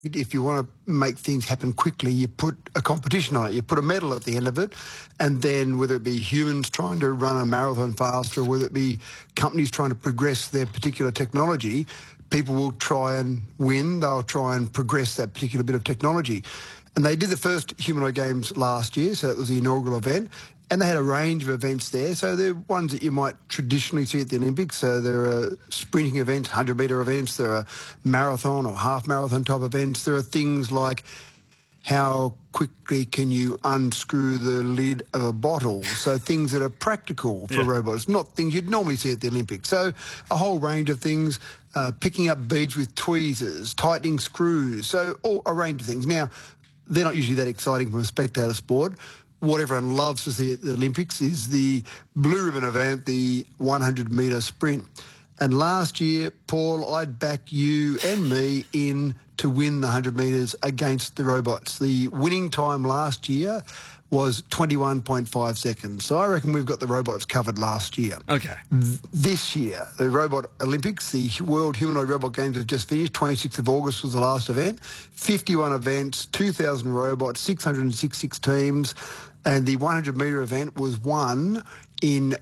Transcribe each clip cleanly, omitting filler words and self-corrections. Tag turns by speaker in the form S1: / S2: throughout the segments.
S1: if you want to make things happen quickly, you put a competition on it. You put a medal at the end of it, and then whether it be humans trying to run a marathon faster or whether it be companies trying to progress their particular technology, people will try and win. They'll try and progress that particular bit of technology. And they did the first humanoid games last year, so that was the inaugural event. And they had a range of events there. So they're ones that you might traditionally see at the Olympics. So there are sprinting events, 100-metre events. There are marathon or half-marathon type events. There are things like how quickly can you unscrew the lid of a bottle? So things that are practical for robots, not things you'd normally see at the Olympics. So a whole range of things, picking up beads with tweezers, tightening screws, so a range of things. Now, they're not usually that exciting from a spectator sport. What everyone loves to see at the Olympics is the blue ribbon event, the 100-metre sprint. And last year, Paul, I'd back you and me in to win the 100 metres against the robots. The winning time last year was 21.5 seconds. So I reckon we've got the robots covered last year.
S2: Okay.
S1: This year, the Robot Olympics, the World Humanoid Robot Games have just finished. 26th of August was the last event. 51 events, 2,000 robots, 666 teams. And the 100-metre event was won in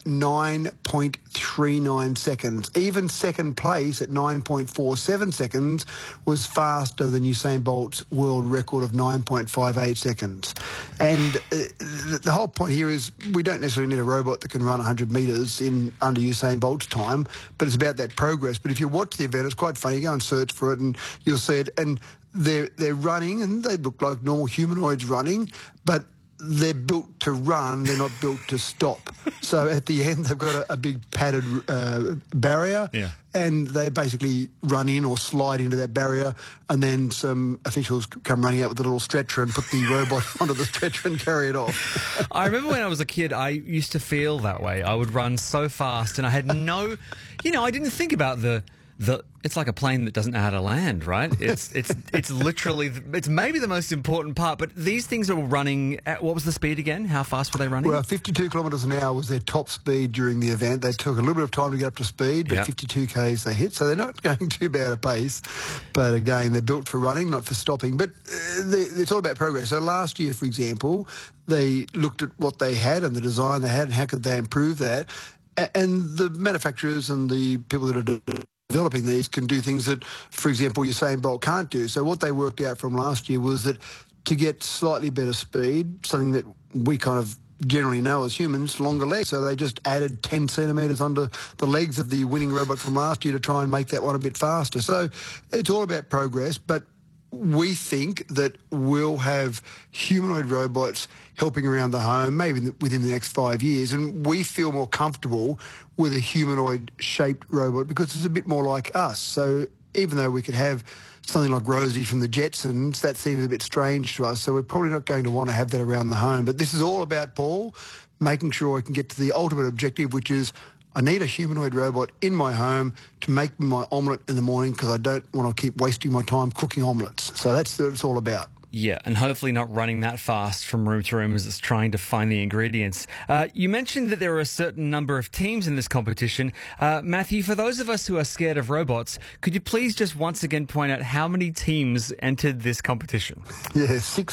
S1: 9.39 seconds. Even second place at 9.47 seconds was faster than Usain Bolt's world record of 9.58 seconds. And the whole point here is we don't necessarily need a robot that can run 100 metres in under Usain Bolt's time, but it's about that progress. But if you watch the event, it's quite funny. You go and search for it and you'll see it. And they're running and they look like normal humanoids running, but they're built to run, they're not built to stop. So at the end, they've got a big padded barrier, and they basically run in or slide into that barrier, and then some officials come running out with a little stretcher and put the robot onto the stretcher and carry it off.
S2: I remember when I was a kid, I used to feel that way. I would run so fast, and I had no, I didn't think about it's like a plane that doesn't know how to land, right? It's literally, it's maybe the most important part, but these things are running at, what was the speed again? How fast were they running?
S1: Well, 52 kilometres an hour was their top speed during the event. They took a little bit of time to get up to speed, but 52 Ks they hit, so they're not going too bad a pace. But again, they're built for running, not for stopping. But it's all about progress. So last year, for example, they looked at what they had and the design they had and how could they improve that. And the manufacturers and the people that are developing these can do things that, for example, Usain Bolt can't do. So what they worked out from last year was that to get slightly better speed, something that we kind of generally know as humans, longer legs. So they just added 10 centimetres onto the legs of the winning robot from last year to try and make that one a bit faster. So it's all about progress, but we think that we'll have humanoid robots helping around the home maybe within the next 5 years, and we feel more comfortable with a humanoid-shaped robot because it's a bit more like us. So even though we could have something like Rosie from the Jetsons, that seems a bit strange to us, so we're probably not going to want to have that around the home. But this is all about, Paul, making sure I can get to the ultimate objective, which is I need a humanoid robot in my home to make me my omelette in the morning because I don't want to keep wasting my time cooking omelettes. So that's what it's all about.
S2: Yeah, and hopefully not running that fast from room to room as it's trying to find the ingredients. You mentioned that there are a certain number of teams in this competition. Matthew, for those of us who are scared of robots, could you please just once again point out how many teams entered this competition?
S1: Yeah,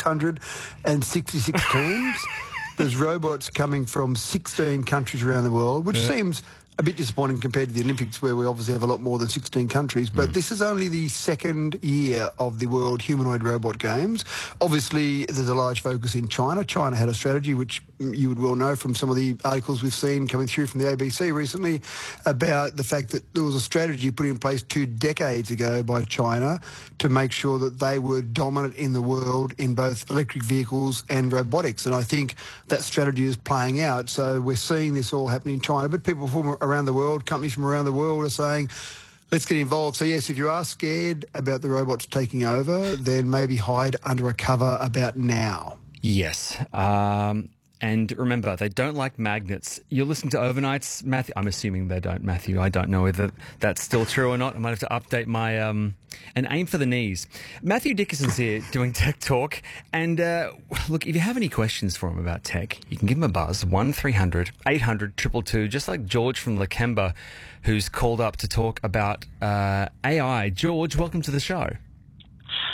S1: 666 teams. There's robots coming from 16 countries around the world, which seems a bit disappointing compared to the Olympics, where we obviously have a lot more than 16 countries. But this is only the second year of the World Humanoid Robot Games. Obviously, there's a large focus in China. China had a strategy, which you would well know from some of the articles we've seen coming through from the ABC recently, about the fact that there was a strategy put in place 2 decades ago by China to make sure that they were dominant in the world in both electric vehicles and robotics. And I think that strategy is playing out. So we're seeing this all happening in China. But people from around the world, companies from around the world are saying, let's get involved. So yes, if you are scared about the robots taking over, then maybe hide under a cover about now.
S2: Yes. And remember, they don't like magnets. You're listening to Overnights, Matthew. I'm assuming they don't, Matthew. I don't know whether that's still true or not. I might have to update my and aim for the knees. Matthew Dickerson's here doing Tech Talk. And look, if you have any questions for him about tech, you can give him a buzz, 1300 800 222, just like George from Lakemba, who's called up to talk about AI. George, welcome to the show.